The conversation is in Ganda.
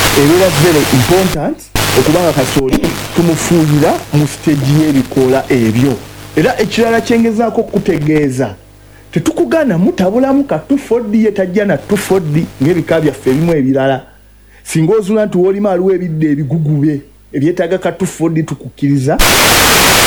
ebeera very important okubanga kasooli tumufuuyira mu stage y'ebikoola ebyo. Era ekirala kyengezaako okutegeeza tetukugaana mutabulamu katufoddi ye tajja na tufoddi ng'ebika byaffe ebimu ebirala. Singa ozula nti woolima aliwo ebidde ebigugube ebyetaaga katufoddi tukukkiriza